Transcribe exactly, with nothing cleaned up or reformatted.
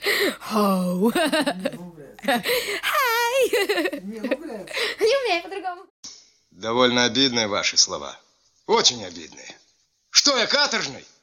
Хоу. Хай. Не умею по-другому. Довольно обидные ваши слова. Очень обидные. Что я, каторжный?